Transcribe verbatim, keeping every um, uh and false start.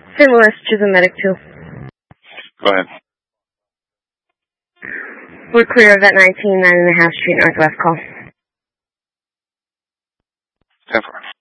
Saint Louis, Chisholm Medic two. Go ahead. We're clear of that nineteen, nine and a half Street, Northwest call. ten four.